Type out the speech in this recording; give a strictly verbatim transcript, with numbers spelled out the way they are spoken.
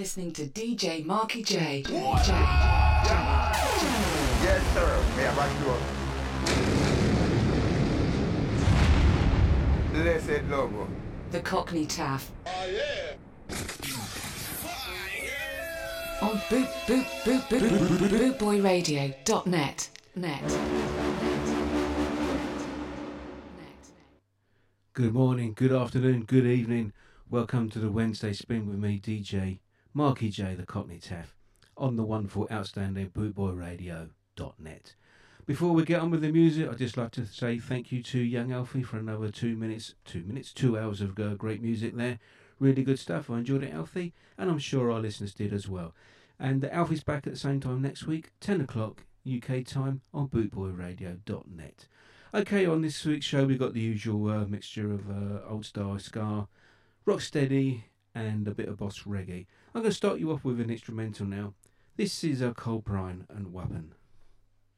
listening to D J Marky J. J, J, J, Yes, sir. May I back you up? Blessed logo. The Cockney Taff. Oh, yeah. On boot, boot, boot, boot, boot, bootboyradio dot net. Net. Good morning, good afternoon, good evening. Welcome to the Wednesday Spin with me, D J Marky J, the Cockney Taff, on the wonderful, outstanding bootboyradio dot net. Before we get on with the music, I'd just like to say thank you to Young Alfie for another two minutes, two minutes, two hours of uh, great music there. Really good stuff. I enjoyed it, Alfie, and I'm sure our listeners did as well. And uh, Alfie's back at the same time next week, ten o'clock U K time on bootboyradio dot net. Okay, on this week's show we've got the usual uh, mixture of uh, old style ska, rocksteady, and a bit of boss reggae. I'm going to start you off with an instrumental now. This is uh, Cole Prine and Weapon.